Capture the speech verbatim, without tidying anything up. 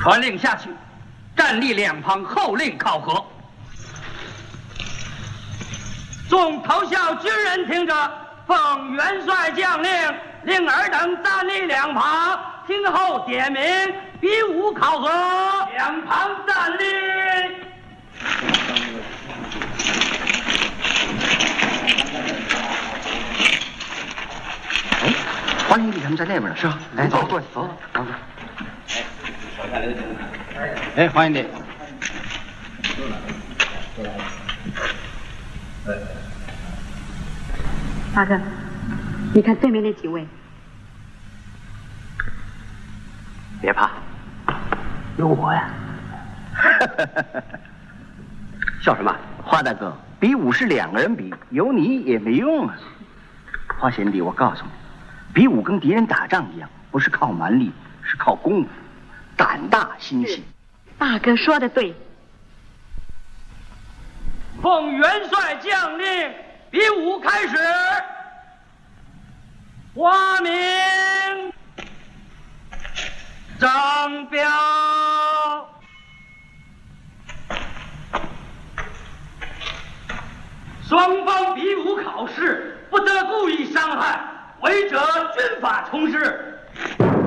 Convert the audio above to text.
传令下去，站立两旁，候令考核。众投效军人听着，奉元帅将令，令尔等站立两旁，听候点名，比武考核。两旁站立。 哎，花林弟他们在那边呢。是啊，哎，走过去，走，走走。哎，花林弟。 大哥，你看对面那几位， 别怕，有我呀。笑什么？花大哥，比武是两个人比，有你也没用啊。花贤弟，我告诉你，比武跟敌人打仗一样，不是靠蛮力，是靠功夫，胆大心细。 大哥说的对。 奉元帅将令，比武开始。花名张彪。双方比武考试，不得故意伤害，违者军法从事。